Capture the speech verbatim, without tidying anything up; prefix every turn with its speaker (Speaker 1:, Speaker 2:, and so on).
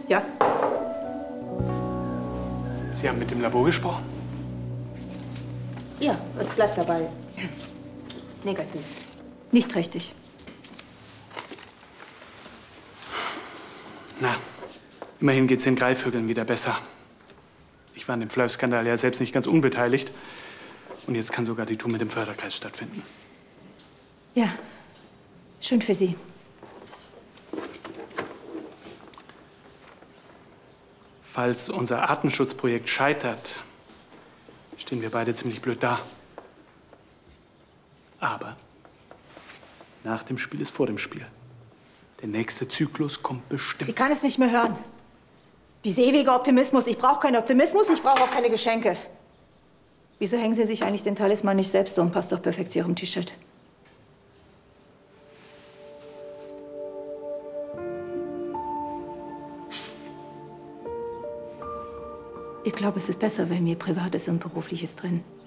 Speaker 1: Ja.
Speaker 2: Sie haben mit dem Labor gesprochen?
Speaker 1: Ja, es bleibt dabei. Negativ. Nicht trächtig.
Speaker 2: Na, immerhin geht's den Greifvögeln wieder besser. Ich war an dem Flair-Skandal ja selbst nicht ganz unbeteiligt. Und jetzt kann sogar die Tour mit dem Förderkreis stattfinden.
Speaker 1: Ja, schön für Sie.
Speaker 2: Falls unser Artenschutzprojekt scheitert, stehen wir beide ziemlich blöd da. Aber nach dem Spiel ist vor dem Spiel. Der nächste Zyklus kommt bestimmt.
Speaker 1: Ich kann es nicht mehr hören. Dieser ewige Optimismus. Ich brauche keinen Optimismus, ich brauche auch keine Geschenke. Wieso hängen Sie sich eigentlich den Talisman nicht selbst um? Passt doch perfekt zu Ihrem T-Shirt. Ich glaube, es ist besser, wenn wir Privates und Berufliches trennen.